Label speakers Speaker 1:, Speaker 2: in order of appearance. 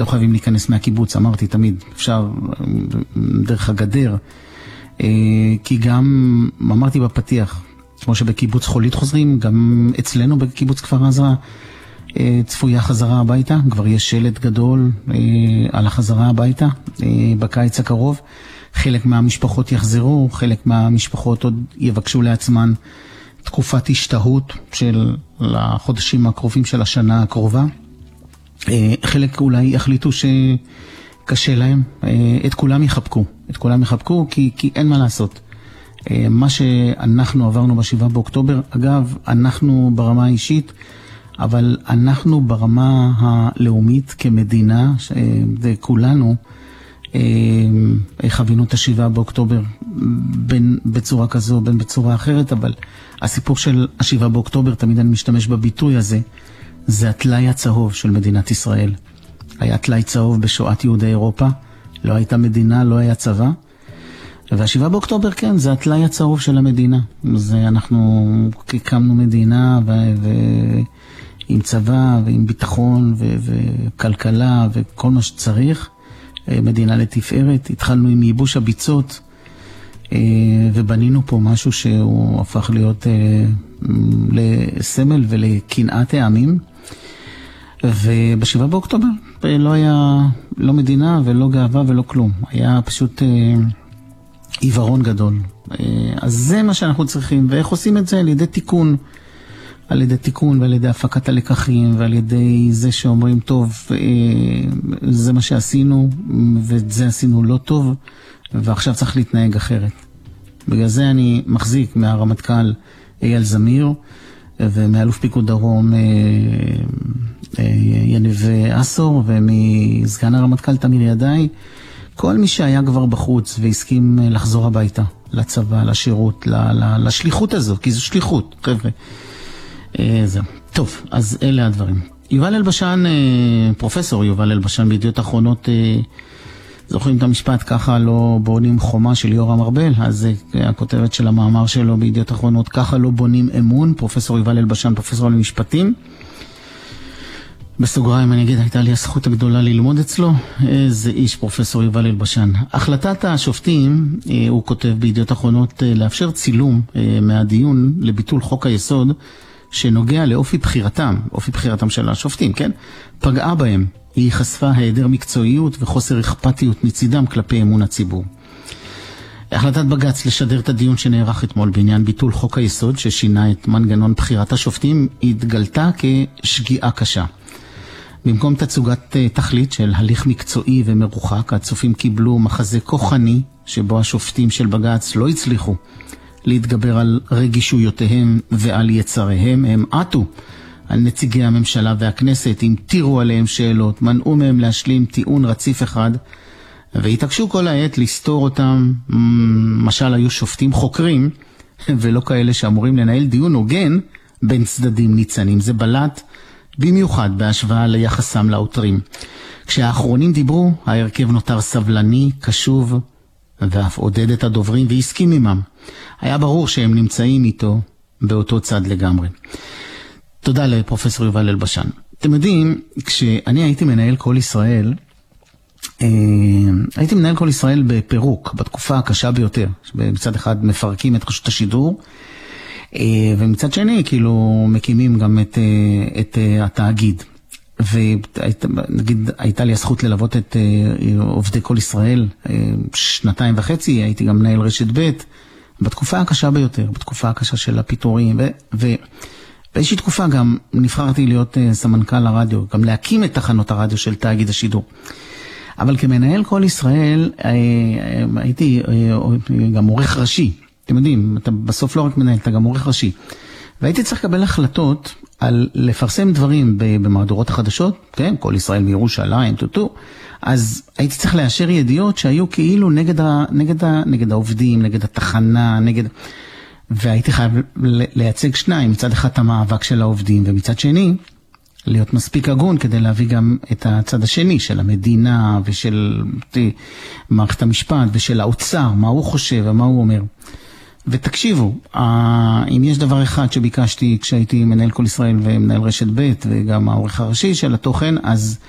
Speaker 1: לא חייבים להיכנס מהקיבוץ, אמרתי תמיד, אפשר דרך הגדר, כי גם, אמרתי בפתיח, כמו שבקיבוץ חולית חוזרים, גם אצלנו בקיבוץ כפר עזה, צפויה חזרה הביתה, כבר יש שלט גדול על החזרה הביתה בקיץ הקרוב. חלק מהמשפחות יחזרו, חלק מהמשפחות עוד יבקשו לעצמן תקופת השתהות של החודשים הקרובים של השנה הקרובה. חלק אולי יחליטו שקשה להם, את כולם יחבקו, כי אין מה לעשות. מה שאנחנו עברנו ב7 באוקטובר, אגב, אנחנו ברמה האישית, אבל אנחנו ברמה הלאומית כמדינה, וכולנו חווינו את 7 באוקטובר בין בצורה כזו, בין בצורה אחרת, אבל הסיפור של 7 באוקטובר, תמיד אני משתמש בביטוי הזה, זה הטלאי הצהוב של מדינת ישראל. היה טלאי צהוב בשואת יהודי אירופה, לא הייתה מדינה, לא היה צבא, וה7 באוקטובר כן, זה הטלאי הצהוב של המדינה. זה אנחנו הקמנו מדינה עם צבא ועם ביטחון וכלכלה וכל מה שצריך, מדינה לתפארת. התחלנו עם ייבוש הביצות ובנינו פה משהו שהוא הפך להיות לסמל ולקנאת העמים. וב7 באוקטובר לא היה לא מדינה ולא גאווה ולא כלום, היה פשוט עיוורון גדול. אז זה מה שאנחנו צריכים, ואיך עושים את זה? על ידי תיקון, ועל ידי הפקת הלקחים, ועל ידי זה שאומרים טוב, זה מה שעשינו ואת זה עשינו לא טוב, ועכשיו צריך להתנהג אחרת. בגלל זה אני מחזיק מהרמטכ"ל אייל זמיר ומאלוף פיקוד דרום יניב אסור, ומסגן הרמטכ"ל תמיר ידעי, כל מי שהיה כבר בחוץ והסכים לחזור הביתה, לצבא, לשירות, לשליחות הזו, כי זו שליחות, חבר'ה. זהו. טוב, אז אלה הדברים. יובל אלבשן, פרופסור יובל אלבשן בידיעות אחרונות, זוכרים את המשפט, ככה לא בונים חומה של יורם ארבל, אז הכותרת של המאמר שלו בידיעות אחרונות, ככה לא בונים אמון, פרופסור יובל אלבשן, פרופסור למשפטים. בסוגריים אני אגיד, הייתה לי הזכות הגדולה ללמוד אצלו, איזה איש פרופסור יובל אלבשן. החלטת השופטים, הוא כותב בידיעות אחרונות, לאפשר צילום מהדיון לביטול חוק היסוד, שנוגע לאופי בחירתם של השופטים, כן? פגעה בהם. היא חשפה היעדר מקצועיות וחוסר אכפתיות מצידם כלפי אמון הציבור. החלטת בג"ץ לשדר את הדיון שנערך אתמול בעניין ביטול חוק היסוד, ששינה את מנגנון בחירת השופטים, התגלתה כשגיאה קשה. במקום תצוגת תכלית של הליך מקצועי ומרוחק, הצופים קיבלו מחזה כוחני, שבו השופטים של בג"ץ לא הצליחו להתגבר על רגישויותיהם ועל יצריהם. הם עטו על נציגי הממשלה והכנסת, המטירו עליהם שאלות, מנעו מהם להשלים טיעון רציף אחד, והתעקשו כל העת לסתור אותם. משל היו שופטים חוקרים, ולא כאלה שאמורים לנהל דיון הוגן בין צדדים ניצנים. זה בלט במיוחד בהשוואה ליחסם לעותרים. כשהאחרונים דיברו, ההרכב נותר סבלני, קשוב, ואף עודד את הדוברים והסכים עמם. היה ברור שהם נמצאים איתו באותו צד לגמרי. תודה לפרופסור יובל אלבשן. אתם יודעים, כשאני הייתי מנהל כל ישראל, בפירוק, בתקופה הקשה ביותר. מצד אחד מפרקים את רשות השידור, ומצד שני כאילו מקימים גם את התאגיד. ונגיד הייתה לי הזכות ללוות את עובדי כל ישראל 2.5, הייתי גם מנהל רשת ב' בתקופה הקשה ביותר, בתקופה הקשה של הפיטורים, ובאיזושהי תקופה גם נבחרתי להיות סמנכ"ל הרדיו, גם להקים את תחנות הרדיו של תאגיד השידור. אבל כמנהל כל ישראל הייתי גם עורך ראשי. אתם יודעים, אתה בסוף לא רק מנהל, אתה גם עורך ראשי. והייתי צריך לקבל החלטות על לפרסם דברים במהדורות החדשות, כן, כל ישראל מירושלים, אז הייתי צריך לאשר ידיעות שהיו כאילו נגד העובדים, נגד התחנה, והייתי חייב לייצג שניים, מצד אחד המאבק של העובדים, ומצד שני, להיות מספיק הגון כדי להביא גם את הצד השני של המדינה ושל מערכת המשפט ושל האוצר, מה הוא חושב ומה הוא אומר. ותקשיבו, אם יש דבר אחד שביקשתי כשהייתי מנהל כל ישראל ומנהל רשת ב' וגם העורך הראשי של התוכן, אז